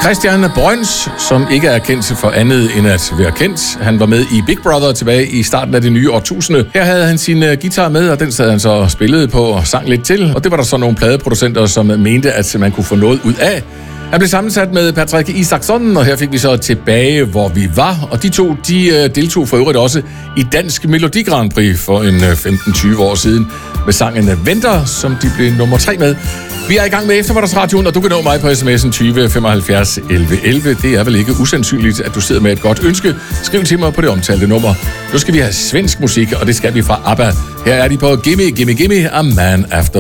Christian Brøns, som ikke er kendt for andet end at være kendt. Han var med i Big Brother tilbage i starten af det nye årtusinde. Her havde han sin guitar med, og den sad han så og spillede på og sang lidt til. Og det var der så nogle pladeproducenter, som mente, at man kunne få noget ud af. Han blev sammensat med Patrick Isaksson, og her fik vi så Tilbage, hvor vi var. Og de to, deltog for øvrigt også i Dansk Melodi Grand Prix for en 15-20 år siden med sangen Venter, som de blev nummer 3 med. Vi er i gang med Eftermiddagsradioen, og du kan nå mig på sms'en 20 75 11 11. Det er vel ikke usandsynligt, at du sidder med et godt ønske. Skriv til mig på det omtalte nummer. Nu skal vi have svensk musik, og det skal vi fra ABBA. Her er de på Gimme, Gimme, Gimme, A Man After